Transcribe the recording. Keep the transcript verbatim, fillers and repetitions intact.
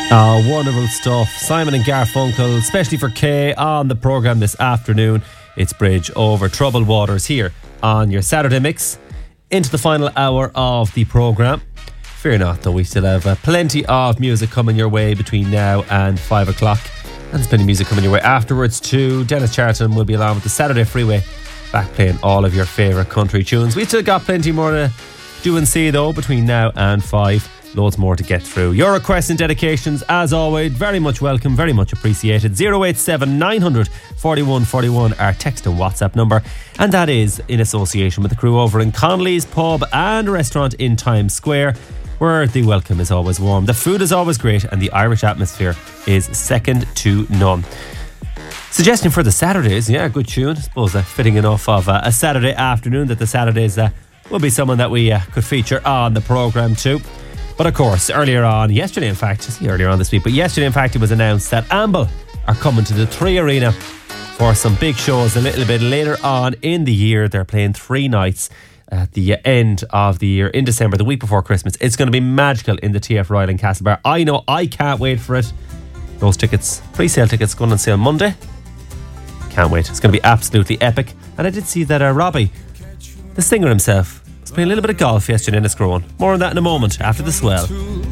Oh, wonderful stuff. Simon and Garfunkel, especially for Kay on the programme this afternoon. It's Bridge Over Troubled Waters here on your Saturday mix. Into the final hour of the programme. Fear not, though, we still have uh, plenty of music coming your way between now and five o'clock. And there's plenty of music coming your way afterwards too. Dennis Charlton will be along with the Saturday Freeway, back playing all of your favourite country tunes. We still got plenty more to do and see, though, between now and five. Loads more to get through. Your requests and dedications, as always, very much welcome, very much appreciated. oh eight seven nine hundred forty-one forty-one, our text and WhatsApp number. And that is in association with the crew over in Connolly's Pub and Restaurant in Times Square, where the welcome is always warm, the food is always great, and the Irish atmosphere is second to none. Suggestion for the Saturdays, yeah, good tune. I suppose uh, fitting enough of uh, a Saturday afternoon that the Saturdays uh, will be someone that we uh, could feature on the programme too. But of course, earlier on, yesterday in fact, I see earlier on this week, but yesterday in fact it was announced that Amble are coming to the Three Arena for some big shows a little bit later on in the year. They're playing three nights at the end of the year in December, the week before Christmas. It's going to be magical in the T F Royal in Castlebar. I know, I can't wait for it. Those tickets, pre-sale tickets, going on sale Monday. Can't wait. It's going to be absolutely epic. And I did see that uh, Robbie, the singer himself, was playing a little bit of golf yesterday in Escrowan. More on that in a moment after the swell.